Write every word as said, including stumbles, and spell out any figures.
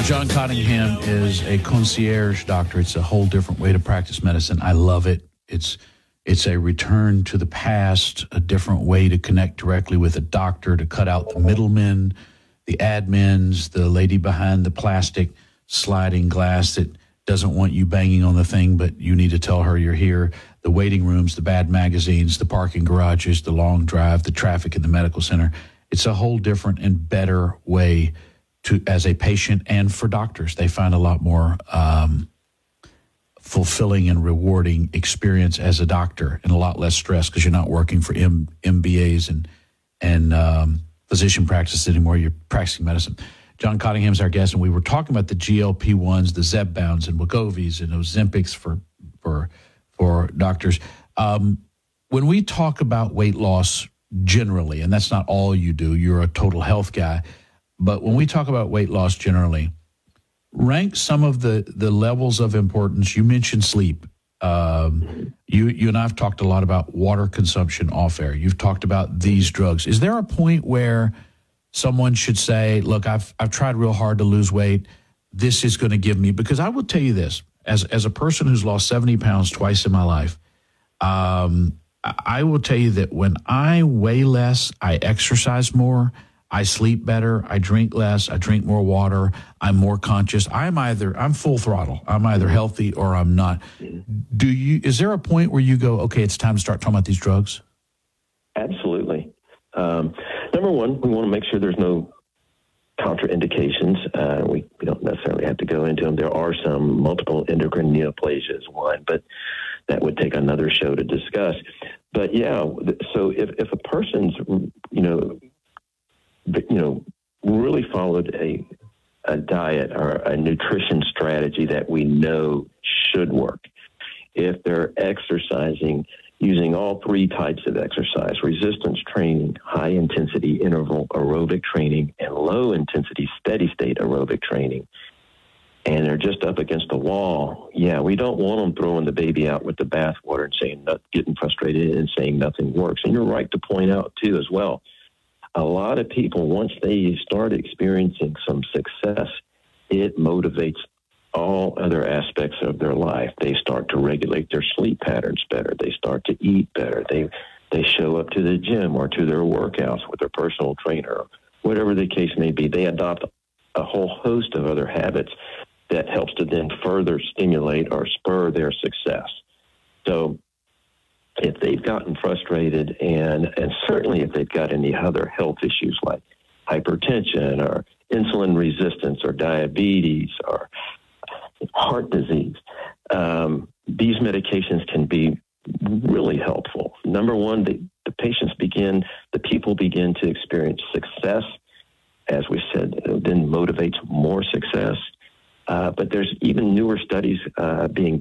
John Cottingham is a concierge doctor. It's a whole different way to practice medicine. I love it. It's it's a return to the past, a different way to connect directly with a doctor, to cut out the middlemen, the admins, the lady behind the plastic sliding glass that doesn't want you banging on the thing, but you need to tell her you're here, the waiting rooms, the bad magazines, the parking garages, the long drive, the traffic in the medical center. It's a whole different and better way to, as a patient and for doctors. They find a lot more um, fulfilling and rewarding experience as a doctor and a lot less stress because you're not working for M- MBAs and, and um, physician practice anymore. You're practicing medicine. John Cottingham's our guest, and we were talking about the G L P ones, the Zepbounds and Wegovy's and Ozempics for for for doctors. Um, when we talk about weight loss generally, and that's not all you do, you're a total health guy, but when we talk about weight loss generally, rank some of the, the levels of importance. You mentioned sleep. Um, you you and I have talked a lot about water consumption off air. You've talked about these drugs. Is there a point where someone should say, look, I've I've tried real hard to lose weight. This is going to give me, because I will tell you this, as as a person who's lost seventy pounds twice in my life, um, I will tell you that when I weigh less, I exercise more, I sleep better, I drink less, I drink more water, I'm more conscious. I'm either, I'm full throttle. I'm either healthy or I'm not. Do you, is there a point where you go, okay, it's time to start talking about these drugs? Absolutely. Um, number one, we want to make sure there's no contraindications. Uh, we, we don't necessarily have to go into them. There are some multiple endocrine neoplasias, one, but that would take another show to discuss. But yeah, so if, if a person's, you know, you know, really followed a, a diet or a nutrition strategy that we know should work, if they're exercising using all three types of exercise, resistance training, high-intensity interval aerobic training, and low-intensity steady-state aerobic training, and they're just up against the wall, yeah, we don't want them throwing the baby out with the bathwater and saying, getting frustrated and saying nothing works. And you're right to point out, too, as well. A lot of people, once they start experiencing some success, it motivates all other aspects of their life. They start to regulate their sleep patterns better. They start to eat better. They they show up to the gym or to their workouts with their personal trainer, whatever the case may be. They adopt a whole host of other habits that helps to then further stimulate or spur their success. So if they've gotten frustrated, and, and certainly if they've got any other health issues like hypertension or insulin resistance or diabetes or heart disease, um, these medications can be really helpful. Number one, the, the patients begin, the people begin to experience success. As we said, it then motivates more success. Uh, but there's even newer studies uh, being